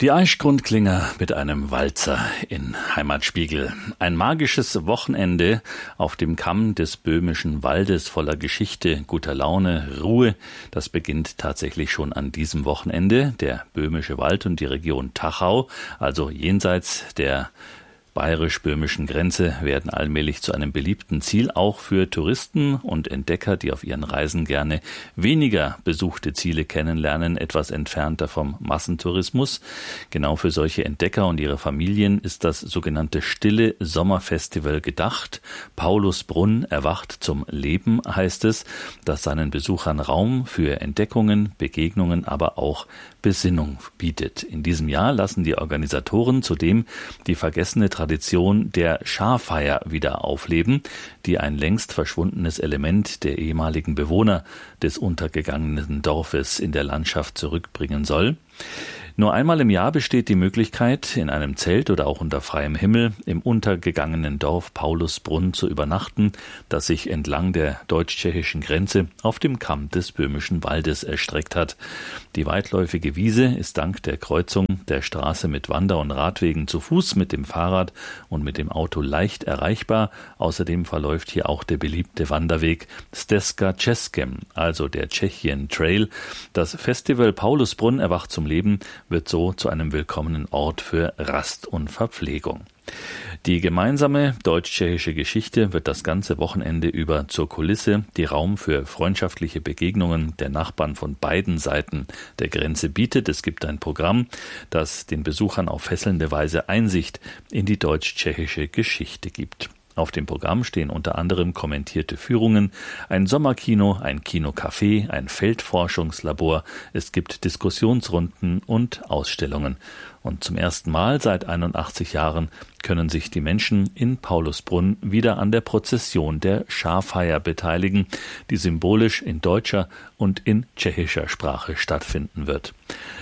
Die Aischgrundklinger mit einem Walzer in Heimatspiegel. Ein magisches Wochenende auf dem Kamm des Böhmischen Waldes voller Geschichte, guter Laune, Ruhe. Das beginnt tatsächlich schon an diesem Wochenende. Der Böhmische Wald und die Region Tachau, also jenseits der bayerisch-böhmischen Grenze, werden allmählich zu einem beliebten Ziel, auch für Touristen und Entdecker, die auf ihren Reisen gerne weniger besuchte Ziele kennenlernen, etwas entfernter vom Massentourismus. Genau für solche Entdecker und ihre Familien ist das sogenannte Stille Sommerfestival gedacht. Paulusbrunn erwacht zum Leben, heißt es, das seinen Besuchern Raum für Entdeckungen, Begegnungen, aber auch Besinnung bietet. In diesem Jahr lassen die Organisatoren zudem die vergessene Tradition der Scharfeier wieder aufleben, die ein längst verschwundenes Element der ehemaligen Bewohner des untergegangenen Dorfes in der Landschaft zurückbringen soll. Nur einmal im Jahr besteht die Möglichkeit, in einem Zelt oder auch unter freiem Himmel im untergegangenen Dorf Paulusbrunn zu übernachten, das sich entlang der deutsch-tschechischen Grenze auf dem Kamm des Böhmischen Waldes erstreckt hat. Die weitläufige Wiese ist dank der Kreuzung der Straße mit Wander- und Radwegen zu Fuß, mit dem Fahrrad und mit dem Auto leicht erreichbar. Außerdem verläuft hier auch der beliebte Wanderweg Stezka Českem, also der Tschechien Trail. Das Festival Paulusbrunn erwacht zum Leben wird so zu einem willkommenen Ort für Rast und Verpflegung. Die gemeinsame deutsch-tschechische Geschichte wird das ganze Wochenende über zur Kulisse, die Raum für freundschaftliche Begegnungen der Nachbarn von beiden Seiten der Grenze bietet. Es gibt ein Programm, das den Besuchern auf fesselnde Weise Einsicht in die deutsch-tschechische Geschichte gibt. Auf dem Programm stehen unter anderem kommentierte Führungen, ein Sommerkino, ein Kinocafé, ein Feldforschungslabor, es gibt Diskussionsrunden und Ausstellungen. Und zum ersten Mal seit 81 Jahren können sich die Menschen in Paulusbrunn wieder an der Prozession der Scharfeier beteiligen, die symbolisch in deutscher und in tschechischer Sprache stattfinden wird.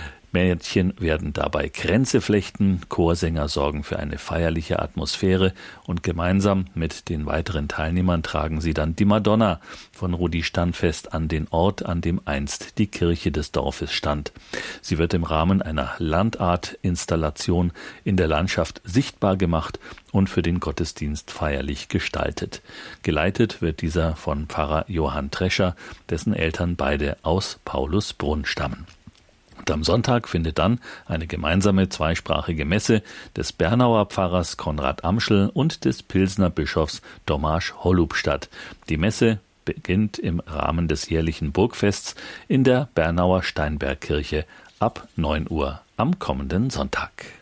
Mädchen werden dabei Kränze flechten, Chorsänger sorgen für eine feierliche Atmosphäre und gemeinsam mit den weiteren Teilnehmern tragen sie dann die Madonna von Rudi Standfest an den Ort, an dem einst die Kirche des Dorfes stand. Sie wird im Rahmen einer Landartinstallation in der Landschaft sichtbar gemacht und für den Gottesdienst feierlich gestaltet. Geleitet wird dieser von Pfarrer Johann Trescher, dessen Eltern beide aus Paulusbrunn stammen. Und am Sonntag findet dann eine gemeinsame zweisprachige Messe des Bernauer Pfarrers Konrad Amschel und des Pilsner Bischofs Tomáš Holub statt. Die Messe beginnt im Rahmen des jährlichen Burgfests in der Bernauer Steinbergkirche ab 9 Uhr am kommenden Sonntag.